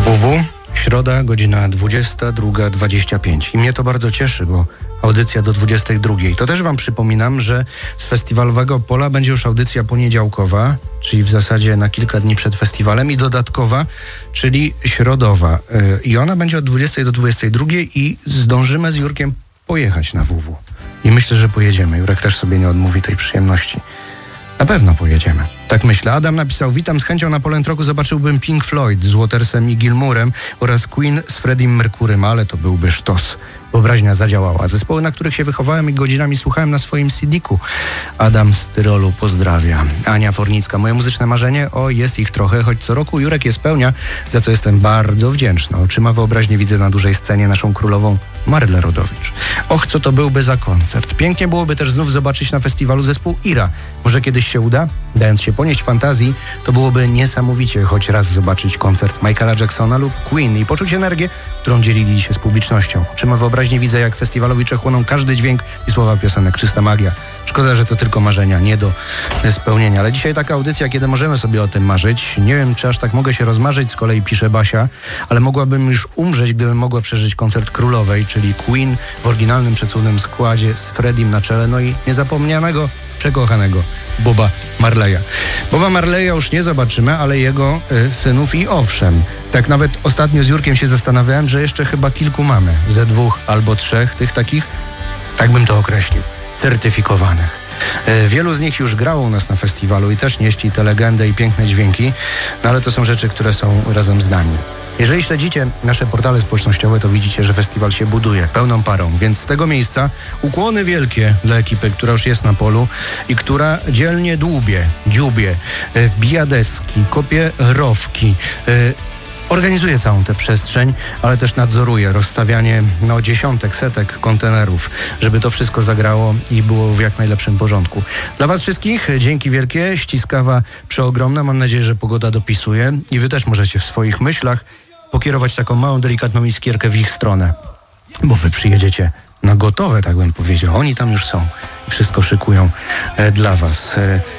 WW, środa, godzina 22:25. I mnie to bardzo cieszy, bo audycja do 22:00. To też wam przypominam, że z festiwalowego pola będzie już audycja poniedziałkowa, czyli w zasadzie na kilka dni przed festiwalem, i dodatkowa, czyli środowa. I ona będzie od 20 do 22:00 i zdążymy z Jurkiem pojechać na WW. I myślę, że pojedziemy. Jurek też sobie nie odmówi tej przyjemności. Na pewno pojedziemy. Tak myślę. Adam napisał: witam, z chęcią na Polent Rocku zobaczyłbym Pink Floyd z Watersem i Gilmourem oraz Queen z Freddiem Mercurym, ale to byłby sztos. Wyobraźnia zadziałała. Zespoły, na których się wychowałem i godzinami słuchałem na swoim CD-ku. Adam z Tyrolu pozdrawia. Ania Fornicka: moje muzyczne marzenie? O, jest ich trochę, choć co roku Jurek je spełnia, za co jestem bardzo wdzięczna. Oczyma wyobraźnie widzę na dużej scenie naszą królową Marylę Rodowicz. Och, co to byłby za koncert. Pięknie byłoby też znów zobaczyć na festiwalu zespół Ira. Może kiedyś się uda? Dając się ponieść fantazji, to byłoby niesamowicie choć raz zobaczyć koncert Michaela Jacksona lub Queen i poczuć energię, którą dzielili się z publicznością. Oczyma wyobraźnie widzę, jak festiwalowicze chłoną każdy dźwięk i słowa piosenek. Czysta magia. Szkoda, że to tylko marzenia, nie do spełnienia. Ale dzisiaj taka audycja, kiedy możemy sobie o tym marzyć. Nie wiem, czy aż tak mogę się rozmarzyć, z kolei pisze Basia, ale mogłabym już umrzeć, gdybym mogła przeżyć koncert królowej, czyli Queen w oryginalnym, przecudnym składzie z Freddiem na czele, no i niezapomnianego, przekochanego Boba Marleya. Boba Marleya już nie zobaczymy, ale jego synów i owszem. Tak nawet ostatnio z Jurkiem się zastanawiałem, że jeszcze chyba kilku mamy. Ze 2 albo 3 tych takich, tak bym to określił, certyfikowanych. Wielu z nich już grało u nas na festiwalu i też nieśli tę legendę i piękne dźwięki, no ale to są rzeczy, które są razem z nami. Jeżeli śledzicie nasze portale społecznościowe, to widzicie, że festiwal się buduje pełną parą, więc z tego miejsca ukłony wielkie dla ekipy, która już jest na polu i która dzielnie dziubie, wbija deski, kopie rowki, organizuje całą tę przestrzeń, ale też nadzoruje rozstawianie dziesiątek, setek kontenerów, żeby to wszystko zagrało i było w jak najlepszym porządku. Dla was wszystkich dzięki wielkie, ściskawa przeogromna. Mam nadzieję, że pogoda dopisuje i wy też możecie w swoich myślach pokierować taką małą, delikatną iskierkę w ich stronę, bo wy przyjedziecie na gotowe, tak bym powiedział. Oni tam już są i wszystko szykują dla was.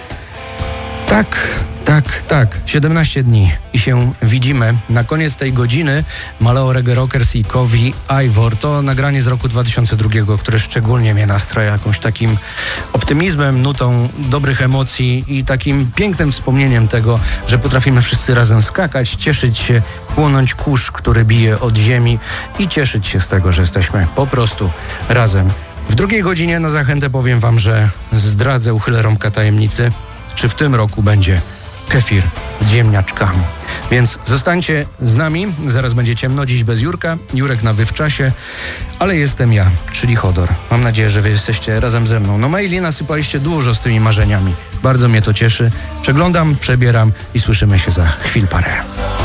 Tak. 17 dni i się widzimy. Na koniec tej godziny Maleo Reggae Rockers i Kowi Ivor to nagranie z roku 2002, które szczególnie mnie nastraja jakąś takim optymizmem, nutą dobrych emocji i takim pięknym wspomnieniem tego, że potrafimy wszyscy razem skakać, cieszyć się, płonąć kurz, który bije od ziemi i cieszyć się z tego, że jesteśmy po prostu razem. W drugiej godzinie na zachętę powiem wam, że zdradzę, uchylę rąbka tajemnicy, czy w tym roku będzie kefir z ziemniaczkami. Więc zostańcie z nami, zaraz będzie ciemno, dziś bez Jurka, Jurek na wywczasie, ale jestem ja, czyli Hodor. Mam nadzieję, że wy jesteście razem ze mną. Maili nasypaliście dużo z tymi marzeniami. Bardzo mnie to cieszy. Przeglądam, przebieram i słyszymy się za chwil parę.